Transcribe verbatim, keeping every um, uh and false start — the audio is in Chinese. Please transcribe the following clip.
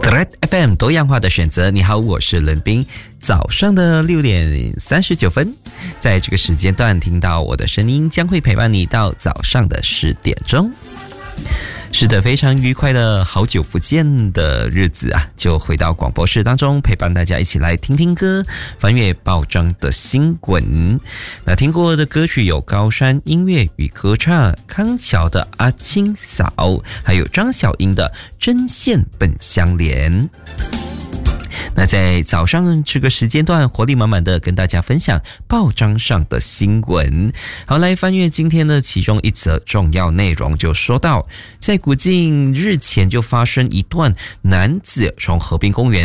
Thread F M 多样化的选择，你好，我是伦斌。早上的六点三十九分，在这个时间段听到我的声音，将会陪伴你到早上的十点钟。是的，非常愉快的好久不见的日子啊，就回到广播室当中，陪伴大家一起来听听歌，翻阅报章的新闻。那听过的歌曲有高山音乐与歌唱、康桥的阿青嫂，还有张小英的针线本相连。那在早上这个时间段，活力满满的跟大家分享报章上的新闻。好，来翻阅今天的其中一则重要内容，就说到在古晋日前就发生一段男子从河滨公园